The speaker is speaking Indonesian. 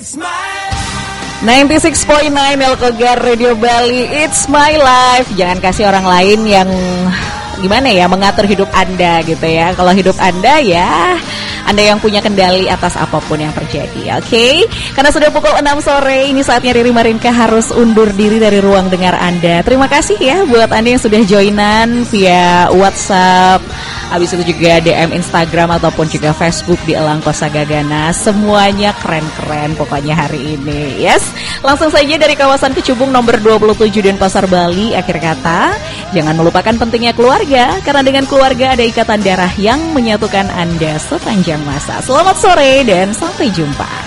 96.9 Melkogar Radio Bali, It's My Life. Jangan kasih orang lain yang gimana ya mengatur hidup Anda gitu ya. Kalau hidup Anda ya Anda yang punya kendali atas apapun yang terjadi. Oke? Karena sudah pukul 6 sore, ini saatnya Riri Marinka harus undur diri dari ruang dengar Anda. Terima kasih ya buat Anda yang sudah joinan via WhatsApp, habis itu juga DM Instagram ataupun juga Facebook di Elang Kosa Gagana. Semuanya keren-keren pokoknya hari ini. Yes, langsung saja dari kawasan Kecubung nomor 27 Denpasar Bali. Akhir kata, jangan melupakan pentingnya keluarga, karena dengan keluarga ada ikatan darah yang menyatukan Anda sepanjang masa. Selamat sore dan sampai jumpa.